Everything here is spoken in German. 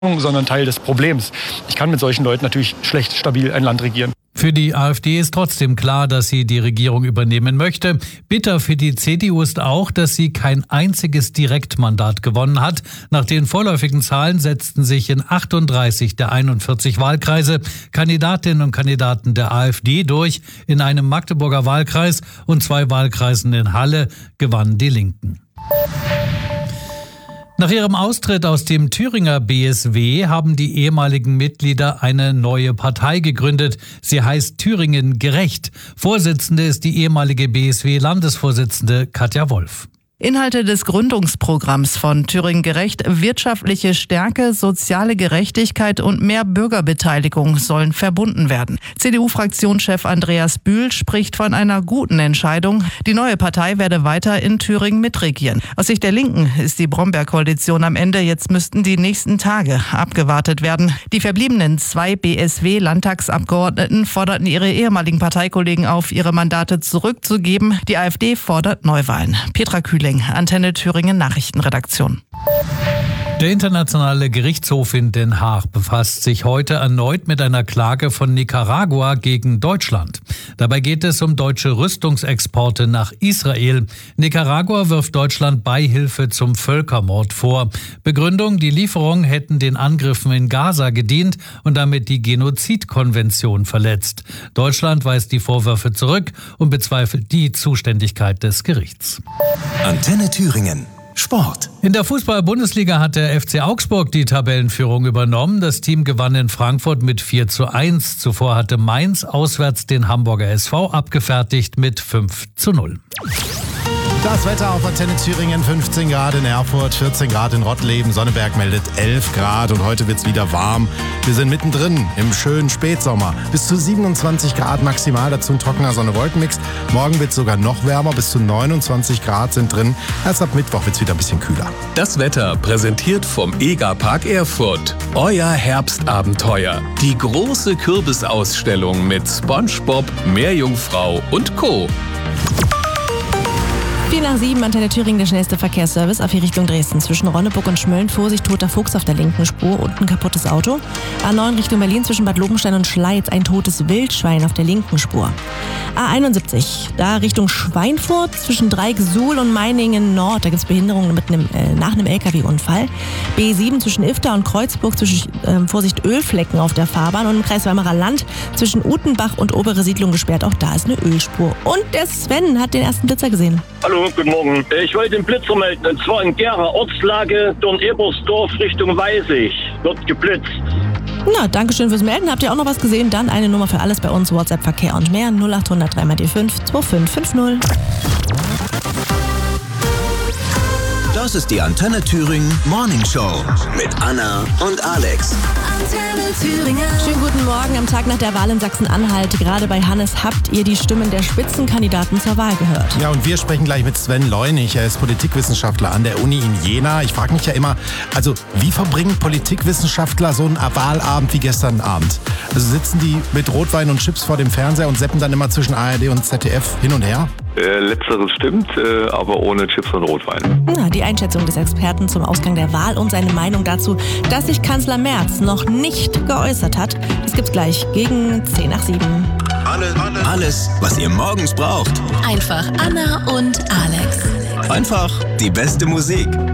sondern Teil des Problems. Ich kann mit solchen Leuten natürlich schlecht stabil ein Land regieren. Für die AfD ist trotzdem klar, dass sie die Regierung übernehmen möchte. Bitter für die CDU ist auch, dass sie kein einziges Direktmandat gewonnen hat. Nach den vorläufigen Zahlen setzten sich in 38 der 41 Wahlkreise Kandidatinnen und Kandidaten der AfD durch. In einem Magdeburger Wahlkreis und 2 Wahlkreisen in Halle gewannen die Linken. Nach ihrem Austritt aus dem Thüringer BSW haben die ehemaligen Mitglieder eine neue Partei gegründet. Sie heißt Thüringen gerecht. Vorsitzende ist die ehemalige BSW-Landesvorsitzende Katja Wolf. Inhalte des Gründungsprogramms von Thüringen gerecht: wirtschaftliche Stärke, soziale Gerechtigkeit und mehr Bürgerbeteiligung sollen verbunden werden. CDU-Fraktionschef Andreas Bühl spricht von einer guten Entscheidung. Die neue Partei werde weiter in Thüringen mitregieren. Aus Sicht der Linken ist die Bromberg-Koalition am Ende. Jetzt müssten die nächsten Tage abgewartet werden. Die verbliebenen 2 BSW-Landtagsabgeordneten forderten ihre ehemaligen Parteikollegen auf, ihre Mandate zurückzugeben. Die AfD fordert Neuwahlen. Petra Kühling, Antenne Thüringen Nachrichtenredaktion. Der Internationale Gerichtshof in Den Haag befasst sich heute erneut mit einer Klage von Nicaragua gegen Deutschland. Dabei geht es um deutsche Rüstungsexporte nach Israel. Nicaragua wirft Deutschland Beihilfe zum Völkermord vor. Begründung: die Lieferungen hätten den Angriffen in Gaza gedient und damit die Genozidkonvention verletzt. Deutschland weist die Vorwürfe zurück und bezweifelt die Zuständigkeit des Gerichts. Antenne Thüringen. Sport. In der Fußball-Bundesliga hat der FC Augsburg die Tabellenführung übernommen. Das Team gewann in Frankfurt mit 4:1. Zuvor hatte Mainz auswärts den Hamburger SV abgefertigt mit 5:0. Das Wetter auf Antenne Thüringen: 15 Grad in Erfurt, 14 Grad in Rottleben, Sonneberg meldet 11 Grad und heute wird's wieder warm. Wir sind mittendrin im schönen Spätsommer. Bis zu 27 Grad maximal, dazu ein trockener Sonne-Wolkenmix. Morgen wird's sogar noch wärmer, bis zu 29 Grad sind drin. Erst ab Mittwoch wird's wieder ein bisschen kühler. Das Wetter präsentiert vom EGA-Park Erfurt. Euer Herbstabenteuer. Die große Kürbisausstellung mit SpongeBob, Meerjungfrau und Co. 6:04, Antenne Thüringen, der schnellste Verkehrsservice auf die Richtung Dresden. Zwischen Ronneburg und Schmölln Vorsicht, toter Fuchs auf der linken Spur und ein kaputtes Auto. A9 Richtung Berlin zwischen Bad Lobenstein und Schleiz ein totes Wildschwein auf der linken Spur. A71, da Richtung Schweinfurt zwischen Dreieck-Suhl und Meiningen Nord. Da gibt es Behinderungen nach einem LKW-Unfall. B7 zwischen Ifter und Kreuzburg Vorsicht Ölflecken auf der Fahrbahn. Und im Kreis Weimarer Land zwischen Utenbach und Obere Siedlung gesperrt. Auch da ist eine Ölspur. Und der Sven hat den ersten Blitzer gesehen. Hallo, guten Morgen. Ich wollte den Blitzer melden, und zwar in Gera, Ortslage Dorn-Ebersdorf Richtung Weißig. Wird geblitzt. Na, danke schön fürs Melden. Habt ihr auch noch was gesehen? Dann eine Nummer für alles bei uns. WhatsApp, Verkehr und mehr. 0800 3x5 2550. Das ist die Antenne Thüringen Morning Show mit Anna und Alex. Antenne Thüringen. Schönen guten Morgen am Tag nach der Wahl in Sachsen-Anhalt. Gerade bei Hannes habt ihr die Stimmen der Spitzenkandidaten zur Wahl gehört. Ja, und wir sprechen gleich mit Sven Leunig. Er ist Politikwissenschaftler an der Uni in Jena. Ich frage mich ja immer, also wie verbringen Politikwissenschaftler so einen Wahlabend wie gestern Abend? Also sitzen die mit Rotwein und Chips vor dem Fernseher und zappen dann immer zwischen ARD und ZDF hin und her? Letzteres stimmt, aber ohne Chips und Rotwein. Na, die Einschätzung des Experten zum Ausgang der Wahl und seine Meinung dazu, dass sich Kanzler Merz noch nicht geäußert hat, das gibt's gleich gegen 7:10. Alles, was ihr morgens braucht. Einfach Anna und Alex. Einfach die beste Musik.